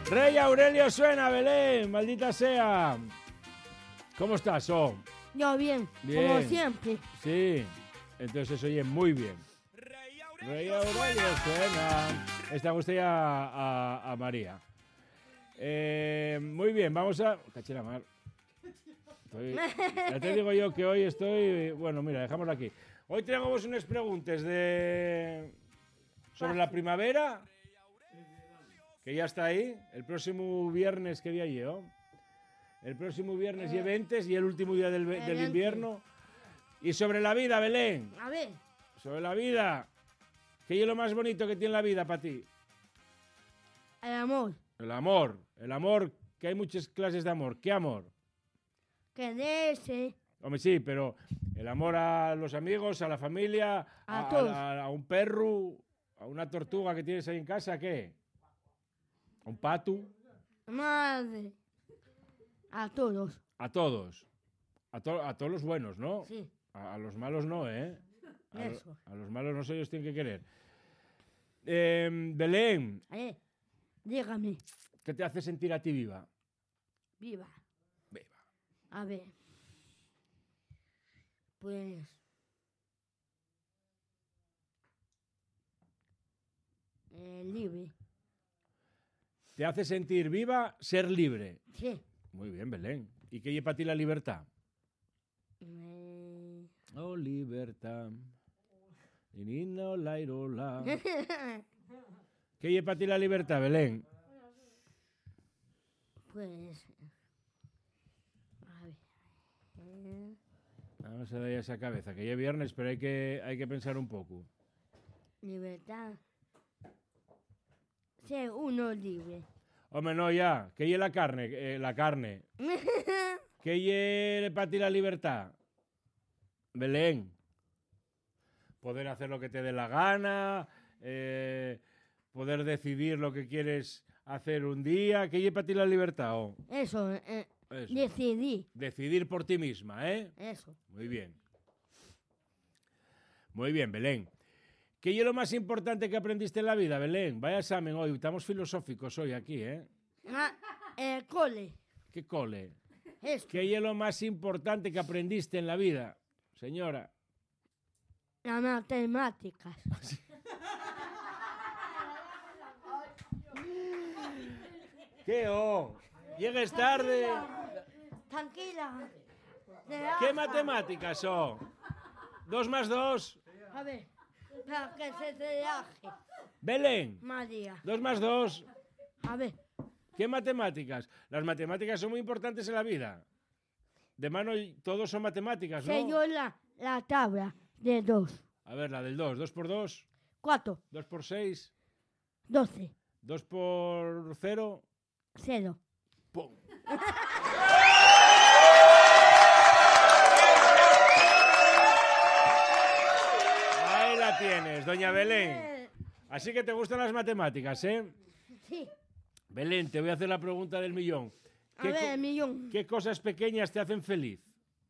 Rey Aurelio suena, Belén, maldita sea. ¿Cómo estás, Yo bien, Bien. como siempre. Sí, entonces oye muy bien. Rey Aurelio suena. Esta gusta ya a María. Muy bien, vamos a... Caché la mar. Ya te digo yo que hoy estoy... Bueno, mira, dejámoslo aquí. Hoy tenemos unas preguntas sobre la primavera, que ya está ahí. El próximo viernes, ¿qué día llevo? El próximo viernes y 20 y el último día del invierno. Y sobre la vida, Belén. A ver, Sobre la vida. ¿Qué es lo más bonito que tiene la vida para ti? el amor. El amor. El amor, que hay muchas clases de amor. ¿Qué amor? Quererse. Hombre, sí, pero el amor a los amigos, a la familia, A todos. a un perro, a una tortuga que tienes ahí en casa, ¿qué? ¿A un pato? Madre. A todos. A todos. A todos los buenos, ¿no? Sí, A los malos no, ¿eh? eso. A los malos no, ellos tienen que querer. Belén, A ver, dígame. ¿qué te hace sentir a ti viva? Viva. Viva. A ver. Pues... libre. ¿Te hace sentir viva ser libre? Sí. Muy bien, Belén. ¿Y qué es para ti la libertad? Eh, Oh, libertad. Inino, la, irola. ¿Qué es para ti la libertad, Belén? pues... A ver. Vamos a dar esa cabeza, que ya es viernes, pero hay que pensar un poco. Libertad. Ser uno libre. Hombre, no, ya. ¿Qué es la carne? La carne. ¿Qué es para ti la libertad? Belén. Poder hacer lo que te dé la gana, poder decidir lo que quieres hacer un día. ¿Qué es para ti la libertad? Eso, Eso. decidí. Decidir por ti misma, ¿eh? Eso. Muy bien. Muy bien, Belén. ¿Qué es lo más importante que aprendiste en la vida, Belén? Vaya examen hoy. Estamos filosóficos hoy aquí, ¿eh? El cole. ¿Qué cole? Eso. ¿Qué es lo más importante que aprendiste en la vida, señora? Las matemáticas. ¿Qué Llegues tarde. Tranquila. ¿Qué matemáticas son? 2 más 2. A ver, para que se relaje. Belén, María. 2 más 2. A ver, ¿Qué matemáticas? Las matemáticas son muy importantes en la vida. De mano todos son matemáticas, ¿no? sé yo la tabla de 2. A ver, la del 2. 2 por 2. 4, 2 por 6. 12, 2 por 0. 0. ¡Pum! Ahí la tienes, doña Belén. Así que te gustan las matemáticas, ¿eh? Sí. Belén, te voy a hacer la pregunta del millón. A ver, el millón. ¿Qué cosas pequeñas te hacen feliz?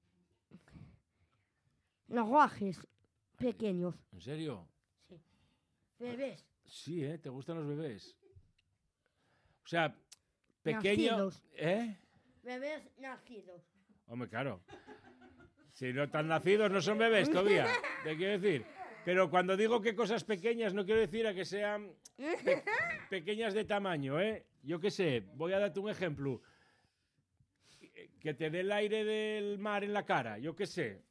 Los guajes pequeños. ¿En serio? Sí. Bebés. Sí, ¿eh? ¿Te gustan los bebés? O sea, pequeño... Nacidos. ¿Eh? Bebés nacidos. Hombre, claro. Si no están nacidos, no son bebés todavía. Te quiero decir. Pero cuando digo que cosas pequeñas, no quiero decir a que sean pequeñas de tamaño, ¿eh? Yo qué sé, voy a darte un ejemplo. Que te dé el aire del mar en la cara, yo qué sé.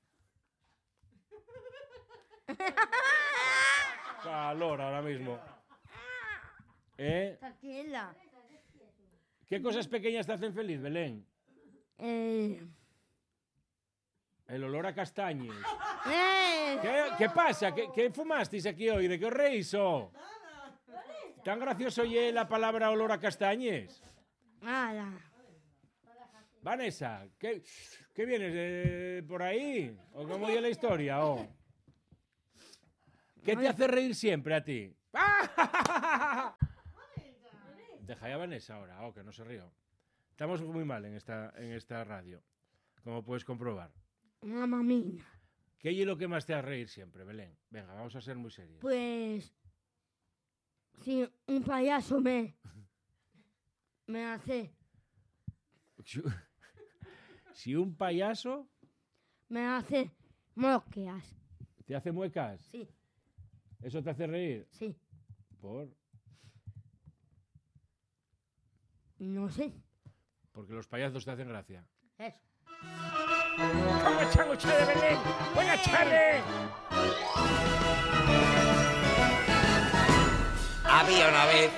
Calor ahora mismo. ¿Eh? Tranquila. ¿Qué cosas pequeñas te hacen feliz, Belén? Eh, El olor a castañes. eh, ¿Qué pasa? ¿Qué fumasteis aquí hoy? ¿De qué os reís? ¿Tan gracioso oye la palabra olor a castañes? Nada. Vanessa, ¿qué vienes de por ahí? ¿O cómo oye la historia? ¿Qué te hace reír siempre a ti? Deja ya a Vanessa ahora, que no se río. Estamos muy mal en esta radio, como puedes comprobar. Mamma mía. ¿Qué es lo que más te hace reír siempre, Belén? Venga, vamos a ser muy serios. Pues... Si un payaso me Me hace. Si un payaso Me hace mosqueas. te hace muecas, Sí, ¿eso te hace reír? sí. ¿Por? No sé. Porque los payasos te hacen gracia. Eso. ¿Cómo están ustedes, Belén? ¡Buenas tardes! Había una vez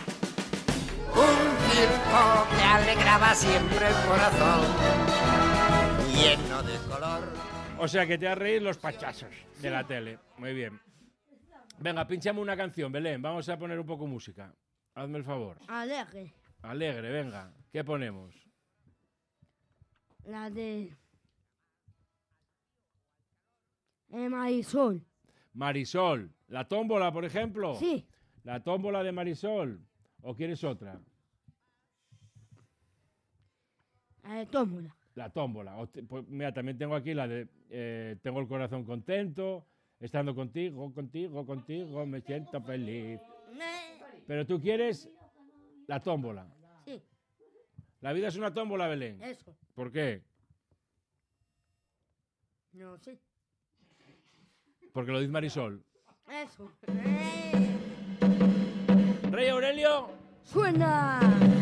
un circo que alegraba siempre el corazón, lleno de color. O sea, que te ha reír los payasos de la tele. Muy bien. Venga, pínchame una canción, Belén. Vamos a poner un poco música. Hazme el favor. Alegre. Alegre, venga. ¿Qué ponemos? La de. Marisol. Marisol. ¿La tómbola, por ejemplo? Sí. ¿La tómbola de Marisol? ¿O quieres otra? La de tómbola. La tómbola. Pues mira, también tengo aquí la de tengo el corazón contento, estando contigo, me siento feliz. Pero tú quieres la tómbola. Sí. La vida es una tómbola, Belén. Eso. ¿Por qué? No sé. Porque lo dice Marisol. Eso. Rey Aurelio. ¡Suena!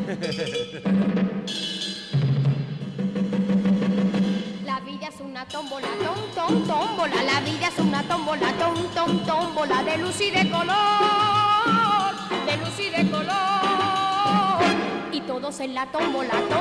La vida es una tómbola, tómbola. La vida es una tómbola, tómbola. De luz y de color, de luz y de color. Y todos en la tómbola,